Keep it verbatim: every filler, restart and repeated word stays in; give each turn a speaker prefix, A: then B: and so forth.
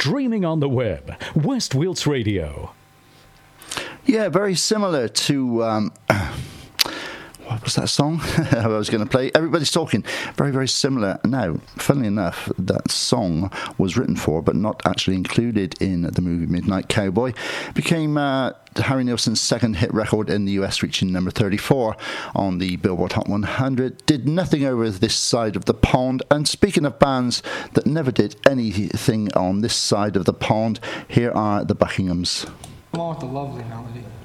A: streaming on the web. West Wilts Radio.
B: Yeah, very similar to... Um, what was that song I was going to play? Everybody's Talking. Very, very similar. Now, funnily enough, that song was written for, but not actually included in the movie Midnight Cowboy. Became uh, Harry Nilsson's second hit record in the U S, reaching number thirty-four on the Billboard Hot one hundred. Did nothing over this side of the pond. And speaking of bands that never did anything on this side of the pond, here are the Buckinghams.
C: Along with the lovely melody.